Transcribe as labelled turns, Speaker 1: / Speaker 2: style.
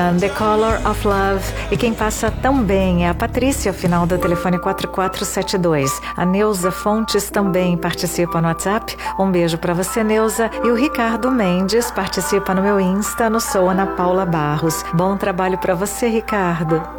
Speaker 1: The Color of Love. E quem passa também é a Patrícia, final do telefone 4472. A Neuza Fontes também participa no WhatsApp. Um beijo pra você, Neuza. E o Ricardo Mendes participa no meu Insta, no Sou Ana Paula Barros. Bom trabalho pra você, Ricardo.